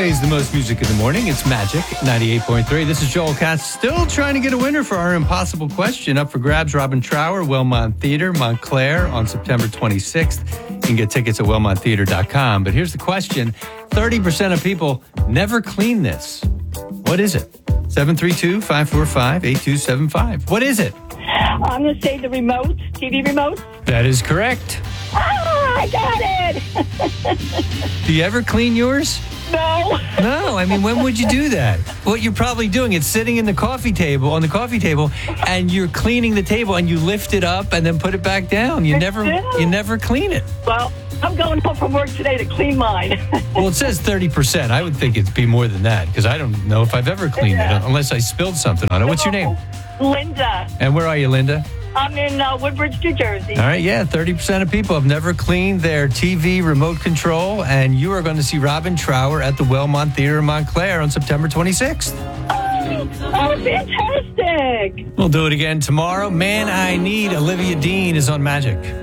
plays the most music in the morning. It's Magic 98.3. This is Joel Katz, still trying to get a winner for our impossible question. Up for grabs, Robin Trower, Wellmont Theater, Montclair on September 26th. You can get tickets at wellmonttheater.com. But here's the question. 30% of people never clean this. What is it? 732-545-8275. What is it? I'm going to say the remote, TV remote. That is correct. I got it! Do you ever clean yours? No. No, I mean, when would you do that? What you're probably doing is sitting on the coffee table, and you're cleaning the table, and you lift it up and then put it back down. You never clean it. Well, I'm going home from work today to clean mine. Well, it says 30%. I would think it'd be more than that because I don't know if I've ever cleaned it unless I spilled something on it. What's your name? Linda. And where are you, Linda? I'm in Woodbridge, New Jersey. All right, yeah, 30% of people have never cleaned their TV remote control, and you are going to see Robin Trower at the Wellmont Theater in Montclair on September 26th. Oh, fantastic. We'll do it again tomorrow. Man I Need, Olivia Dean is on Magic.